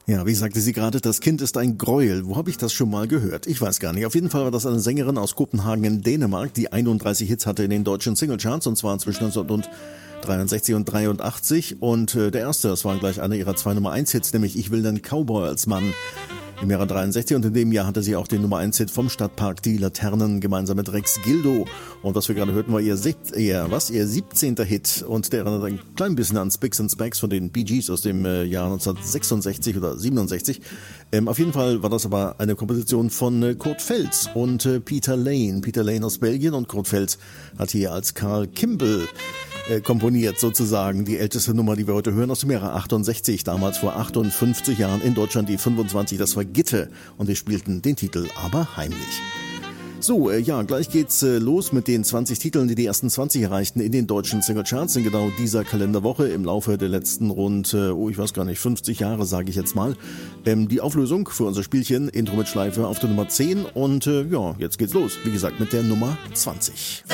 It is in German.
Ja, wie sagte sie gerade, das Kind ist ein Gräuel. Wo habe ich das schon mal gehört? Ich weiß gar nicht. Auf jeden Fall war das eine Sängerin aus Kopenhagen in Dänemark, die 31 Hits hatte in den deutschen Singlecharts, und zwar zwischen 1963 und 83. Und der erste, das war gleich einer ihrer 2 Nummer-1-Hits, nämlich Ich will den Cowboy als Mann im Jahre 63. Und in dem Jahr hatte sie auch den Nummer-1-Hit vom Stadtpark Die Laternen gemeinsam mit Rex Gildo. Und was wir gerade hörten, war ihr 17. Hit. Und der erinnert ein klein bisschen an Spicks and Specks von den Bee Gees aus dem Jahr 1966 oder 67. Auf jeden Fall war das aber eine Komposition von Kurt Feltz und Peter Lane. Peter Lane aus Belgien, und Kurt Feltz hat hier als Carl Kimball komponiert, sozusagen die älteste Nummer, die wir heute hören, aus dem Jahre 68, damals vor 58 Jahren in Deutschland die 25, das war Gitte, und wir spielten den Titel Aber heimlich. So, gleich geht's los mit den 20 Titeln, die ersten 20 erreichten in den deutschen Singlecharts in genau dieser Kalenderwoche im Laufe der letzten rund, 50 Jahre, sage ich jetzt mal. Die Auflösung für unser Spielchen, Intro mit Schleife auf der Nummer 10, und jetzt geht's los, wie gesagt, mit der Nummer 20.